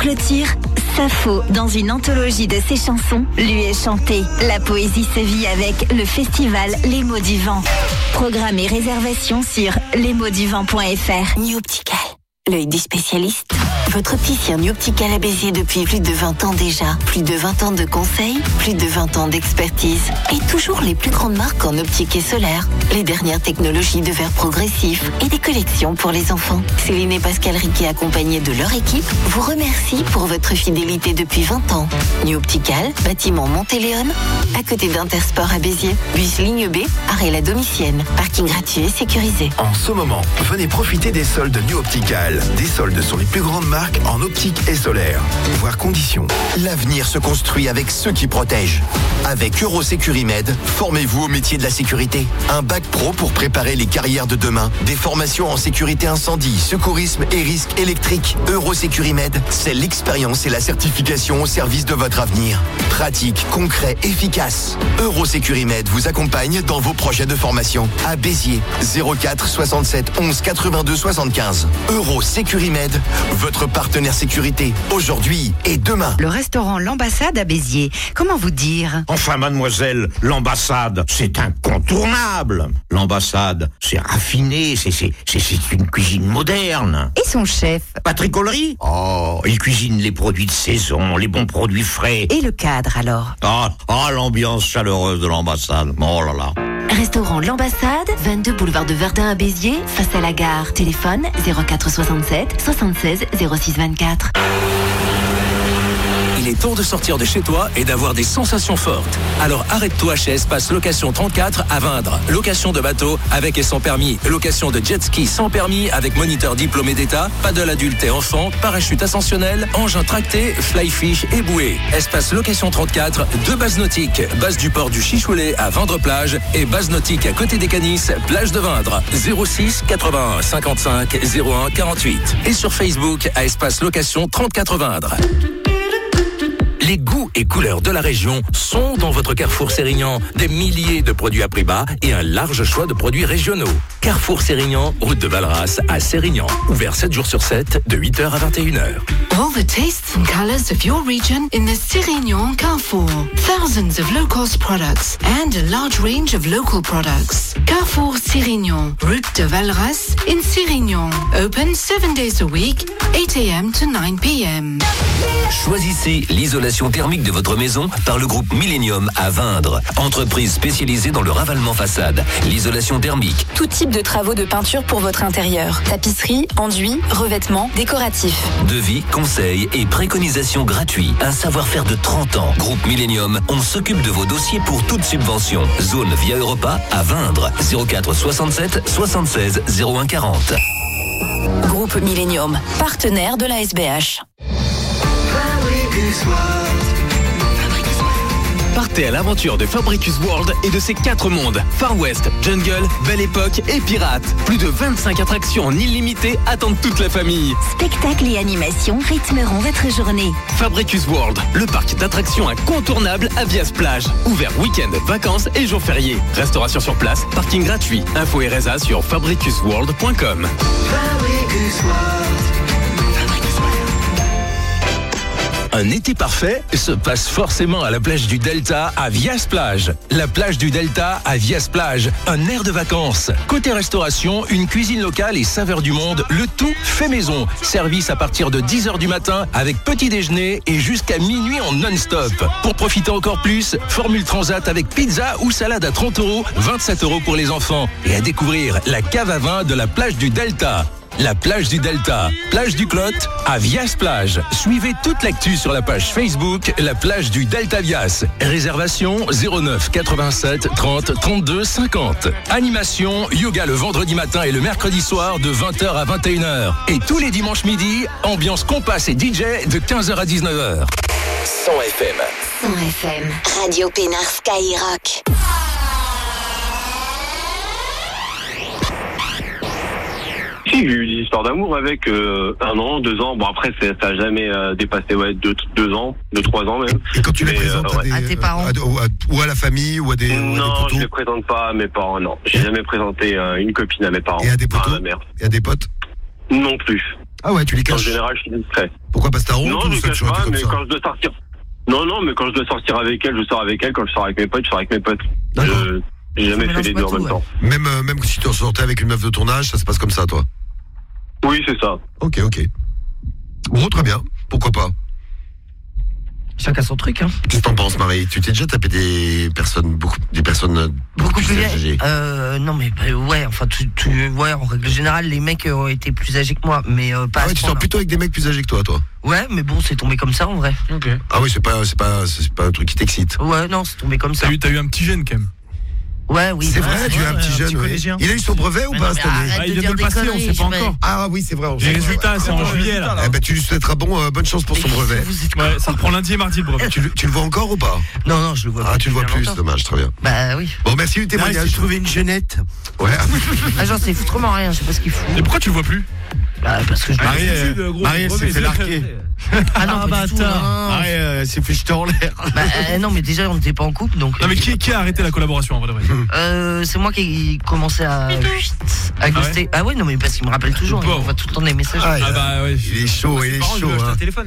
clôture, Sappho, dans une anthologie de ses chansons, lui est chantée. La poésie se vit avec le festival Les Mots du Vent. Programme et réservation sur lesmotsduvent.fr. New Optical, l'œil du spécialiste. Votre opticien New Optical à Béziers depuis plus de 20 ans déjà. Plus de 20 ans de conseils, plus de 20 ans d'expertise. Et toujours les plus grandes marques en optique et solaire. Les dernières technologies de verre progressif et des collections pour les enfants. Céline et Pascal Riquet, accompagnés de leur équipe, vous remercient pour votre fidélité depuis 20 ans. New Optical, bâtiment Montéléon, à côté d'Intersport à Béziers. Bus ligne B, arrêt la Domitienne. Parking gratuit et sécurisé. En ce moment, venez profiter des soldes New Optical. Des soldes sur les plus grandes marques en optique et solaire. Voir conditions. L'avenir se construit avec ceux qui protègent. Avec Eurosécurimed, formez-vous au métier de la sécurité. Un bac pro pour préparer les carrières de demain. Des formations en sécurité incendie, secourisme et risque électrique. Eurosécurimed, c'est l'expérience et la certification au service de votre avenir. Pratique, concret, efficace. Eurosécurimed vous accompagne dans vos projets de formation. À Béziers, 04 67 11 82 75. Eurosécurimed, votre partenaire sécurité, aujourd'hui et demain. Le restaurant L'Ambassade à Béziers, comment vous dire? Enfin, mademoiselle, l'ambassade, c'est incontournable. L'ambassade, c'est raffiné, c'est une cuisine moderne. Et son chef? Patrick Ollery? Oh, il cuisine les produits de saison, les bons produits frais. Et le cadre alors? L'ambiance chaleureuse de l'ambassade. Oh là là. Restaurant L'Ambassade, 22 boulevard de Verdun à Béziers, face à la gare. Téléphone 04 67 76 06 24. Il est temps de sortir de chez toi et d'avoir des sensations fortes. Alors arrête-toi chez Espace Location 34 à Vindre. Location de bateau avec et sans permis. Location de jet ski sans permis avec moniteur diplômé d'État. Paddle adulte et enfant. Parachute ascensionnel. Engin tracté. Fly fish et bouée. Espace Location 34. 2 bases nautiques. Base du port du Chichoulet à Vindre-Plage. Et base nautique à côté des Canis. Plage de Vindre. 06 81 55 01 48. Et sur Facebook à Espace Location 34 Vindre. Les goûts et couleurs de la région sont dans votre Carrefour Sérignan. Des milliers de produits à prix bas et un large choix de produits régionaux. Carrefour Sérignan, route de Valras à Sérignan. Ouvert 7 jours sur 7, de 8h à 21h. All the tastes and colors of your region in the Sérignan Carrefour. Thousands of low-cost products and a large range of local products. Carrefour Sérignan, route de Valras in Sérignan. Open 7 days a week, 8 a.m. to 9 p.m. Choisissez l'isolation thermique de votre maison par le groupe Millennium à Vindre. Entreprise spécialisée dans le ravalement façade. L'isolation thermique. Tout type de travaux de peinture pour votre intérieur. Tapisserie, enduit, revêtement, décoratif. Devis, conseils et préconisations gratuits. Un savoir-faire de 30 ans. Groupe Millennium, on s'occupe de vos dossiers pour toute subvention. Zone Via Europa à Vindre. 04 67 76 01 40. Groupe Millennium, partenaire de la SBH. Partez à l'aventure de Fabricus World et de ses 4 mondes. Far West, Jungle, Belle Époque et Pirate. Plus de 25 attractions en illimité attendent toute la famille. Spectacles et animations rythmeront votre journée. Fabricus World, le parc d'attractions incontournable à Vias-Plage. Ouvert week-end, vacances et jours fériés. Restauration sur place, parking gratuit. Info et résa sur fabricusworld.com. Un été parfait se passe forcément à la plage du Delta à Vias-Plage. La plage du Delta à Vias-Plage, un air de vacances. Côté restauration, une cuisine locale et saveurs du monde, le tout fait maison. Service à partir de 10h du matin avec petit déjeuner et jusqu'à minuit en non-stop. Pour profiter encore plus, formule transat avec pizza ou salade à 30 €, 27 € pour les enfants. Et à découvrir la cave à vin de la plage du Delta. La plage du Delta, plage du Clot, à Vias-Plage. Suivez toute l'actu sur la page Facebook, la plage du Delta Vias. Réservation 09 87 30 32 50. Animation, yoga le vendredi matin et le mercredi soir de 20h à 21h. Et tous les dimanches midi, ambiance compas et DJ de 15h à 19h. 100 FM. 100 FM. Radio Pénard Skyrock. Si, j'ai eu des histoires d'amour avec 1 an, 2 ans. Bon, après, ça n'a jamais dépassé 2 ans, 3 ans même. Et quand tu les présentes à tes parents ou à la famille ou à des non, je ne les présente pas à mes parents, non. J'ai jamais présenté une copine à mes parents. Et à des potos à ma mère. Et à des potes? Non plus. Ah ouais, tu les caches. En général, je suis discret. Pourquoi, parce que t'as honte Non, ou je les ça, cache tu aurais été pas, comme mais ça quand je dois sortir. Non, mais quand je dois sortir avec elle, je sors avec elle. Quand je sors avec mes potes, je sors avec mes potes. J'ai jamais fait les deux en même temps. Même si tu sortais avec une meuf de ton âge, ça se passe comme ça, toi? Oui, c'est ça. Ok. Bon, très bien. Pourquoi pas? Chacun son truc, hein. Qu'est-ce que t'en penses, Marie? Tu t'es déjà tapé des personnes beaucoup plus âgées? Non, mais ouais, enfin, ouais, en règle générale, les mecs ont été plus âgés que moi, mais pas. Ah ouais, tu sors plutôt avec des mecs plus âgés que toi. Ouais, mais bon, c'est tombé comme ça en vrai. Ok. Ah oui, c'est pas un truc qui t'excite. Ouais, non, c'est tombé comme ça. T'as eu un petit jeune quand même. Ouais, oui. C'est vrai, tu es un petit jeune. Il a eu son brevet ou pas cette année? Il vient de le passer, on sait pas encore. Ah oui, c'est vrai. Les résultats, c'est en juillet là. Eh ben, tu lui souhaiteras bonne chance pour son brevet. Ouais, ça reprend lundi et mardi le brevet. Tu le vois encore ou pas? Non, je le vois. Ah, tu le vois plus, dommage, très bien. Bah oui. Bon, merci du témoignage. J'ai trouvé une jeunette. Ouais. Ah, genre, c'est foutrement rien, je sais pas ce qu'il fout. Et pourquoi tu le vois plus? Bah, parce que Marie, elle s'est fait larguer. Ah non, pas du tout. Marie, elle s'est fait jeter en l'air. Bah, non, mais déjà, on n'était pas en couple, donc. Non, mais qui a arrêté la collaboration en vrai? C'est moi qui ai commencé à ghoster. Ah ouais, non, mais parce qu'il me rappelle toujours. On voit tout le temps des messages. Ah bah ouais. Il est chaud. Un téléphone.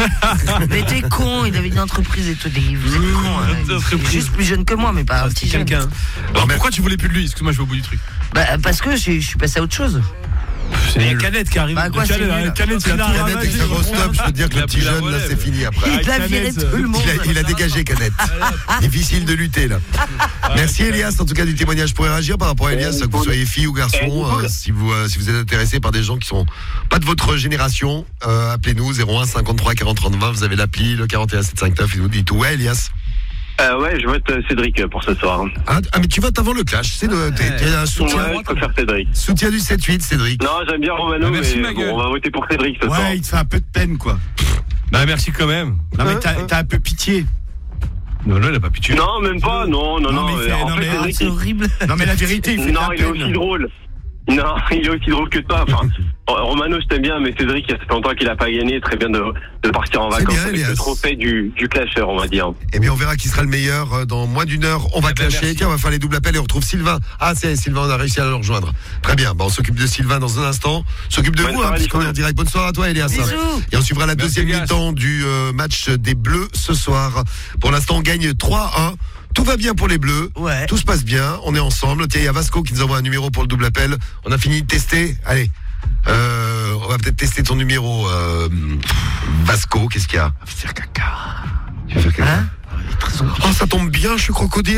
Mais t'es con, il avait une entreprise et tout. Vous êtes con. Il est juste plus jeune que moi, mais pas un petit jeune. Alors pourquoi tu voulais plus de lui? Excuse-moi, je vais au bout du truc. Bah, parce que je suis passé à autre chose. C'est une canette qui arrive. Bah quoi, c'est nul. Canette avec sa grosse top, je peux te dire que le petit jeune, là, c'est fini après. Il a viré tout le monde. Il a dégagé Canette. Difficile de lutter, là. Merci, Elias, en tout cas, du témoignage. Vous pourrez réagir par rapport à Elias, que vous soyez fille ou garçon, si vous êtes intéressé par des gens qui sont pas de votre génération, appelez-nous, 01 53 40 30 20. Vous avez l'appli, le 41 759, il vous dit tout. Ouais, Elias. Ouais, je vote Cédric pour ce soir. Ah, mais tu votes avant le clash, t'es un soutien. Ouais, je préfère Cédric. Soutien du 7-8, Cédric. Non, j'aime bien Romano, mais bon, on va voter pour Cédric ce soir. Ouais, il te fait un peu de peine, quoi. Bah merci quand même. Non, mais t'as un peu pitié. Non, il a pas pitié. Non, même pas, non. Cédric, c'est horrible. Non, mais la vérité, il fait de la peine. Non, il est aussi drôle. Non, il est aussi drôle que toi. Enfin, Romano, je t'aime bien, mais Cédric, il y a longtemps qu'il a pas gagné. Très bien de partir en vacances avec le trophée du clasher, on va dire. Eh bien, on verra qui sera le meilleur dans moins d'une heure. On va clasher. Tiens, on va faire les doubles appels et on retrouve Sylvain. Ah, c'est Sylvain, on a réussi à le rejoindre. Très bien. On s'occupe de Sylvain dans un instant. On s'occupe de vous, puisqu'on est en direct. Bonne soirée à toi, Elias. Bisous. Et on suivra la deuxième mi-temps du match des Bleus ce soir. Pour l'instant, on gagne 3-1. Tout va bien pour les Bleus, Tout se passe bien, on est ensemble. Tiens, il y a Vasco qui nous envoie un numéro pour le double appel. On a fini de tester. Allez, on va peut-être tester ton numéro, Vasco. Qu'est-ce qu'il y a? Faire caca. Tu veux faire caca? Oh, ça tombe bien, je suis crocodile.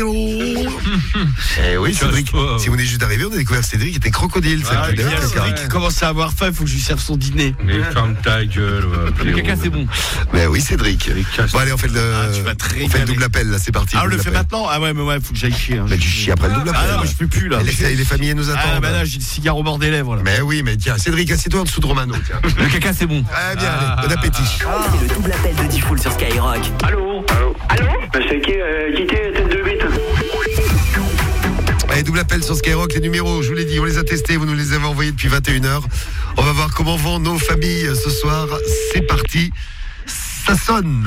Eh oui, Cédric. Si vous venez juste d'arriver, on a découvert Cédric qui était crocodile. Cédric qui commence à avoir faim, il faut que je lui serve son dîner. Mais ferme ta gueule. Le caca, c'est bon. Mais oui, Cédric. Bon, allez, on fait le double appel, là, c'est parti. Ah, on le fait maintenant? Ah ouais, mais ouais, faut que j'aille chier. Mais tu chies après le double appel. Ah non, mais je peux plus, là. Les familles nous attendent. Ah, bah là, j'ai le cigare au bord des lèvres, là. Mais oui, mais tiens, Cédric, assieds-toi en dessous de Romano. Le caca, c'est bon. Ah, bien, allez, bon appétit. C'est le double appel de Diffoul sur Skyrock. Allô? C'est qui t'es tête de bite? Allez, double appel sur Skyrock, les numéros, je vous l'ai dit, on les a testés, vous nous les avez envoyés depuis 21h. On va voir comment vont nos familles ce soir. C'est parti, ça sonne.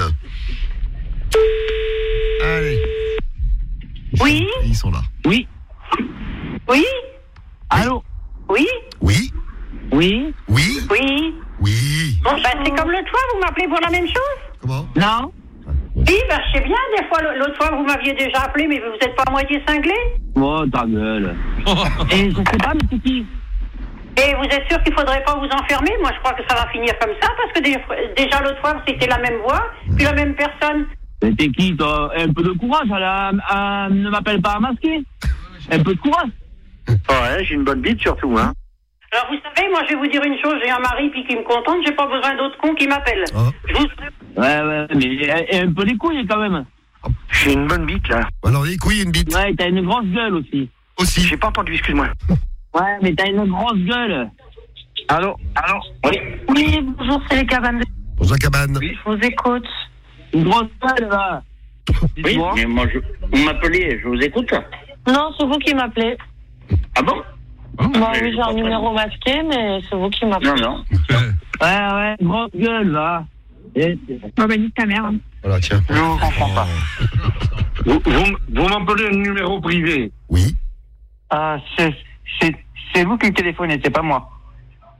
Allez. Oui. Ils sont là. Oui. Oui. Allô. Oui. Oui. Oui. Oui. Oui. Oui. Bon, bah, c'est comme l'autre fois, vous m'appelez pour la même chose? Comment? Non. Oui, bah, je sais bien, des fois, l'autre fois, vous m'aviez déjà appelé, mais vous n'êtes pas à moitié cinglé? Oh, ta gueule. Et je sais pas, mais c'est qui? Et vous êtes sûr qu'il faudrait pas vous enfermer? Moi, je crois que ça va finir comme ça, parce que déjà l'autre fois, c'était la même voix, puis la même personne. Mais t'es qui, toi? Un peu de courage, ne m'appelle pas à masquer. Un peu de courage. Ouais, j'ai une bonne bite surtout, hein. Alors, vous savez, moi, je vais vous dire une chose, j'ai un mari, puis qui me contente, j'ai pas besoin d'autres cons qui m'appellent. Ouais, mais un peu les couilles, quand même. J'ai une bonne bite, là. Alors, les couilles, une bite. Ouais, t'as une grosse gueule aussi. J'ai pas entendu, excuse-moi. Ouais, mais t'as une grosse gueule. Allô? Oui. Oui, bonjour, c'est les cabanes. Bonjour, cabane. Oui. Je vous écoute. Une grosse gueule, là. Oui, mais moi, vous m'appelez, je vous écoute. Non, c'est vous qui m'appelez. Ah bon? Moi, oui, j'ai un numéro masqué, mais c'est vous qui m'appelez. Non. Ouais, grosse gueule, va. Bah, nique ta mère. Voilà, tiens. Je vous comprends pas. Vous m'appelez un numéro privé? Oui. C'est vous qui me téléphonez, c'est pas moi.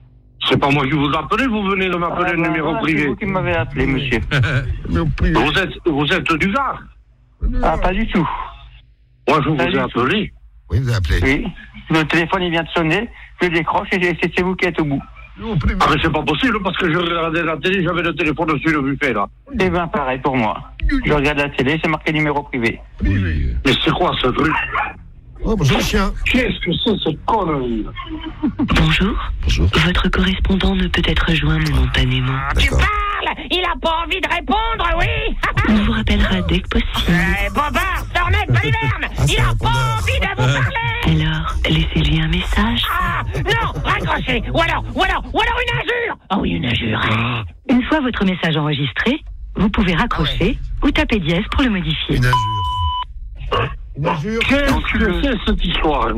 C'est pas moi qui vous appelle, vous venez de m'appeler le numéro privé. C'est vous qui m'avez appelé, monsieur. Vous êtes du Var? Ah, pas du tout. Moi, je vous ai appelé. Oui, vous avez appelé. Oui. Le téléphone, il vient de sonner. Je décroche et c'est vous qui êtes au bout. Ah, mais c'est pas possible parce que je regardais la télé, j'avais le téléphone dessus le buffet, là. Eh ben, pareil pour moi. Je regarde la télé, c'est marqué numéro privé. Mais c'est quoi ce truc? Oh, bonjour, chien. Qu'est-ce que c'est cette connerie? Bonjour. Votre correspondant ne peut être joint momentanément. Tu parles? Il a pas envie de répondre, oui? On vous rappellera dès que possible. Bobard, Sornette, Baliverne! Il a pas envie de vous parler! Alors, laissez-lui un message. Ah, non, raccrochez! Ou alors une injure! Oh oui, une injure. Une fois votre message enregistré, vous pouvez raccrocher ou taper dièse pour le modifier. Une injure. Une injure. Qu'est-ce que c'est cette histoire?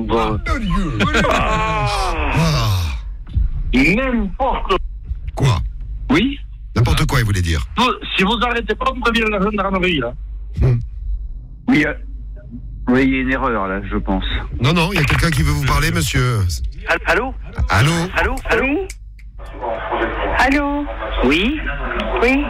N'importe quoi. Oui? N'importe quoi, il voulait dire. Si vous arrêtez pas, vous devenez la gendarmerie, là. Oui, oui, il y a une erreur, là, je pense. Non, il y a quelqu'un qui veut vous parler, monsieur. Allô? Allô? Allô? Allô? Allô? Oui? Oui?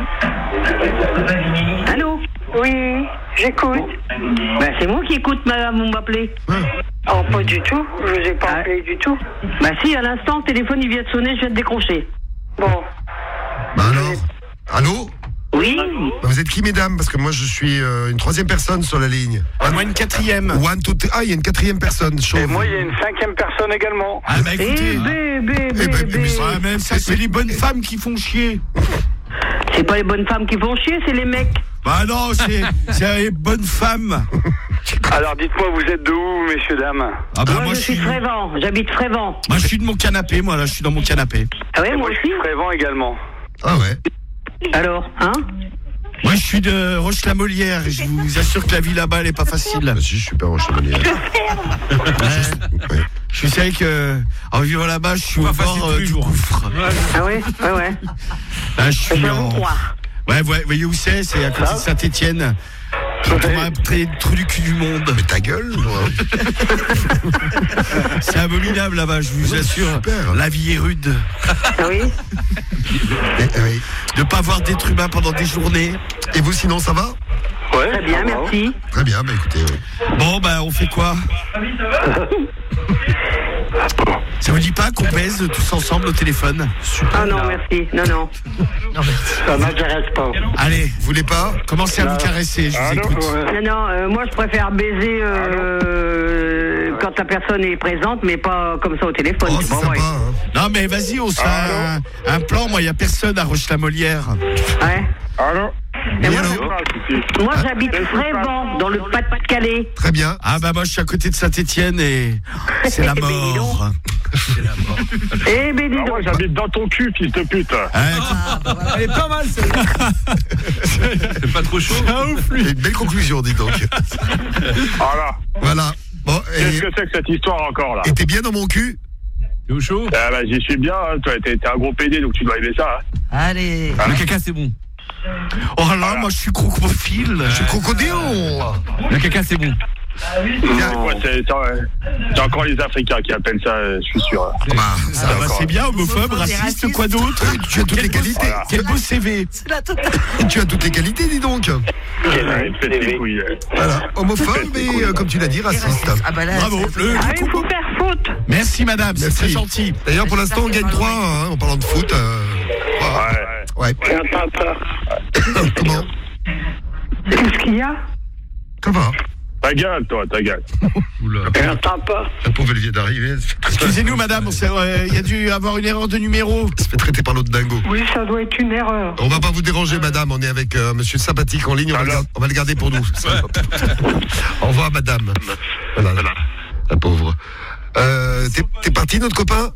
Allô? Oui, j'écoute. Ben, c'est moi qui écoute, madame, vous m'appelez. Oh, pas du tout, je vous ai pas appelé du tout. Ben si, à l'instant, le téléphone il vient de sonner, je viens de décrocher. Bon. Bah alors? Allô? Oui? Bah vous êtes qui, mesdames? Parce que moi, je suis une troisième personne sur la ligne. Moi, une quatrième. Ah, il y a une quatrième personne. Et moi, il y a une cinquième personne également. Ah, bah écoutez. Même ça, c'est les bonnes femmes qui font chier. C'est pas les bonnes femmes qui font chier, c'est les mecs. Bah non, c'est les bonnes femmes. Alors, dites-moi, vous êtes de où, messieurs, dames? Ah bah moi je suis de Frévent, j'habite Frévent. Moi, je suis de mon canapé, moi, là, je suis dans mon canapé. Ah ouais, moi je aussi. suis de Frévent également. Ah ouais. Alors, hein? Moi, je suis de Roche-la-Molière et je vous assure que la vie là-bas, elle est pas facile. Bah si, je suis pas Roche-la-Molière. Je sais que en vivant là-bas, je suis au bord du gouffre. Ah ouais? Ouais. Là, je suis en... Ouais, vous voyez où c'est? C'est à côté de Saint-Étienne. On m'a appelé le trou du cul du monde. Mais ta gueule, moi. C'est abominable là-bas, je vous assure. Super. La vie est rude. Ah oui? Oui. De pas voir d'être humain pendant des journées. Et vous, sinon, ça va? Ouais. Très bien, merci. Très bien, bah écoutez. Bon, bah, on fait quoi? Ça vous dit pas qu'on baise tous ensemble au téléphone? Ah non, merci. Non. Ça m'intéresse pas. Allez, vous voulez pas? Commencez à vous caresser, je vous écoute. Non, moi je préfère baiser quand la personne est présente, mais pas comme ça au téléphone. Oh, c'est sympa, hein. Non, mais vas-y, on se fait un plan. Moi, il n'y a personne à Roche-la-Molière. Ouais. Allô? Moi, j'habite Frévent, dans le Pas-de-Calais. Très bien. Ah bah moi, je suis à côté de Saint-Étienne et c'est la mort. C'est la mort. Eh ben dis donc. Moi, j'habite dans ton cul, fils de pute. Elle est pas mal, celle-là. C'est pas trop chaud. Une belle conclusion, dis donc. Voilà. Bon, qu'est-ce que c'est que cette histoire encore, là? Et t'es bien dans mon cul? T'es au chaud? Ah bah j'y suis bien, hein. Toi, t'es un gros PD, donc tu dois aimer ça. Hein. Allez. Le caca, c'est bon. Oh là, moi je suis crocodile. Je suis crocodile. Le caca, c'est bon. C'est encore les Africains qui appellent ça, je suis sûr. C'est bien, homophobe, raciste, quoi d'autre? Tu as toutes les qualités. Voilà. Quel beau CV. Tu as toutes les qualités, dis donc. Voilà, homophobe et comme tu l'as dit, raciste. Ah bah là, bravo. Il faut faire faute. Merci madame, c'est très gentil. D'ailleurs, pour l'instant, on gagne 3 en parlant de foot. Ouais. Comment? Qu'est-ce qu'il y a? Comment? Ta gueule, toi, ta gueule. J'entends pas. La pauvre, elle vient d'arriver. Excusez-nous madame, il y a dû avoir une erreur de numéro. Elle se fait traiter par l'autre dingo. Oui, ça doit être une erreur. On va pas vous déranger, madame. On est avec monsieur sympathique en ligne. On va le garder pour nous. Au revoir, madame. Voilà. La pauvre. T'es parti, notre copain?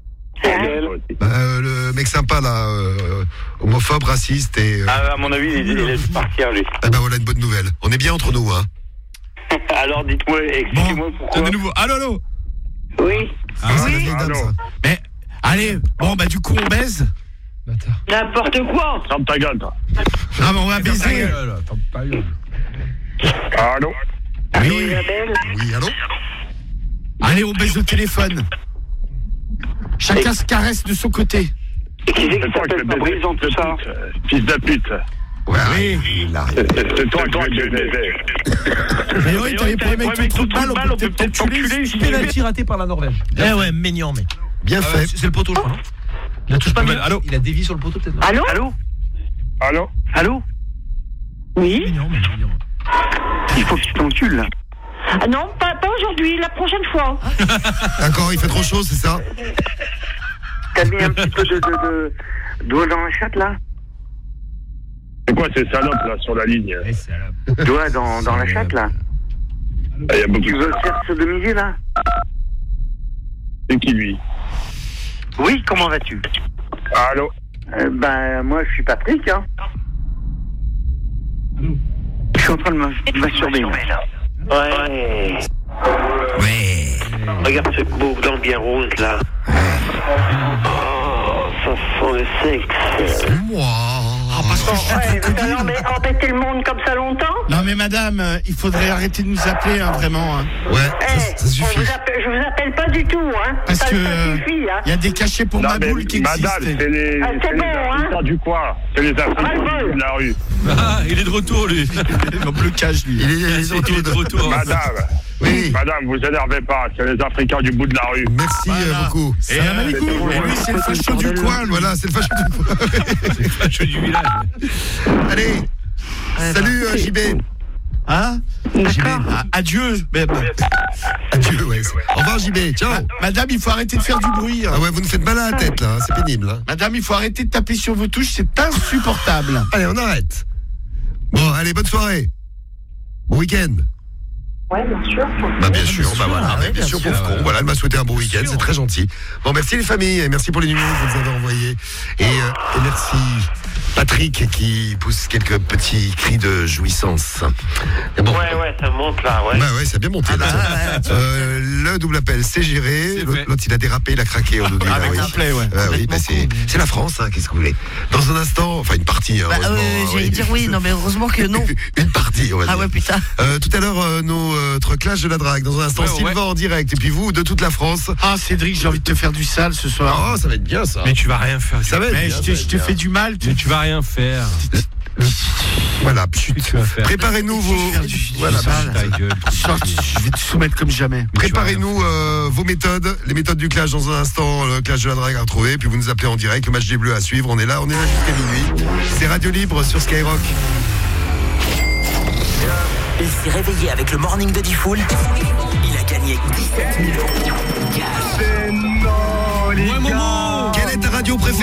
Le mec sympa là, homophobe, raciste et... à mon avis, il est parti, lui. Eh ben voilà une bonne nouvelle. On est bien entre nous, hein. Alors dites-moi, expliquez-moi pourquoi. De nouveau. Allô? Oui. C'est la vieille dame, ça. Mais, allez, bon bah du coup on baise. N'importe quoi. Ferme ta gueule, toi. Ah mais on va baiser. Allô? Oui, allô? Allez, on baise au téléphone. Chacun se caresse de son côté. Et qui c'est qui s'appelle Fabrice dans tout ça? Fils de pute. Ouais, oui. C'est toi qui le baiser. Mais oui, t'avais pas aimé avec ton trou de balle, on peut peut-être t'enculer. Penalty raté par la Norvège. Eh ouais, mignon, mais. Bien fait. C'est le poteau, je crois, non? Il la touche pas bien. Allô? Il a dévié sur le poteau, peut-être. Allô? Allô? Oui? Mignon, mais mignon. Il faut que tu t'encules, là. Ah non, pas aujourd'hui, la prochaine fois. D'accord, il fait trop chaud, c'est ça? T'as mis un petit peu d'eau dans la chatte, là? C'est quoi ces salopes, là, sur la ligne? Doigt dans la chatte, là. Tu veux faire ce demi-dieu, là? C'est qui, lui? Oui, comment vas-tu? Allô? Moi, je suis Patrick, hein. Je suis en train de me masturber, là. Ouais. Regarde ce beau blanc bien rose, là. Oh, ça sent le sexe. Moi. Parce que Alors, mais embêter le monde comme ça longtemps? Non mais madame, il faudrait arrêter de nous appeler, hein, vraiment. Hein. Ouais, ça suffit. Je vous appelle pas du tout, hein. Parce ça que suffit, hein. y a des cachets pour ma boule qui existent. Madame, c'est les Africains du coin. C'est les Africains de la rue. Ah, il est de retour, lui. En blocage, lui. Il est de retour. Madame. Oui. Madame, vous énervez pas, c'est les Africains du bout de la rue. Merci beaucoup. Salam alaikum. Lui, c'est le facho du coin. Voilà, c'est le facho du coin. C'est le facho du village. Allez. Salut, JB. Hein? D'accord. Adieu. Adieu, ouais. Au revoir, JB. Ciao. Madame, il faut arrêter de faire du bruit. Ah ouais, vous nous faites mal à la tête, là. C'est pénible. Hein. Madame, il faut arrêter de taper sur vos touches, c'est insupportable. Allez, on arrête. Bon, allez, bonne soirée. Bon week-end. Ouais, bien sûr. Bien sûr, voilà. Bien sûr, pauvre con. Voilà, elle m'a souhaité un bon week-end, c'est très gentil. Bon, merci les familles, et merci pour les numéros que vous avez envoyés. Et merci Patrick qui pousse quelques petits cris de jouissance. Bon. Ouais, ça monte là, ouais. Ouais, ça a bien monté là. Le double appel, c'est géré. L'autre, il a dérapé, il a craqué. On nous dit, avec un play, ouais. Oui, c'est la France, hein, qu'est-ce que vous voulez. Dans un instant, enfin une partie, heureusement. J'allais dire oui, non, mais heureusement que non. Une partie, on va dire. Ah ouais, putain. Tout à l'heure, notre clash de la drague. Dans un instant, Sylvain en direct. Et puis vous, de toute la France. Ah, Cédric, j'ai envie de te faire du sale ce soir. Oh, ça va être bien, ça. Mais tu vas rien faire. Ça va être bien. Je te fais du mal. Mais tu vas rien faire. Voilà, préparez-nous vos. Voilà, je vais te soumettre comme jamais. Préparez-nous vos méthodes, les méthodes du clash dans un instant, le clash de la drague à retrouver, puis vous nous appelez en direct, le match des Bleus à suivre, on est là jusqu'à minuit. C'est Radio Libre sur Skyrock. Il s'est réveillé avec le morning de Diffoul. Il a gagné 17 000 €. Quelle est ta radio préférée?